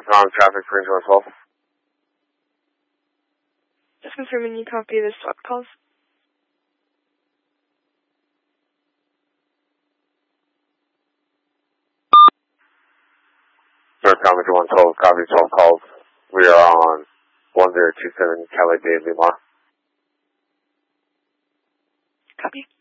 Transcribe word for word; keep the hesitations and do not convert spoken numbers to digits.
Northbound traffic for one twelve. Just confirming you copy the swap calls. Northbound one twelve, copy twelve calls. We are on one zero two seven Cali Bay, Limar. Copy.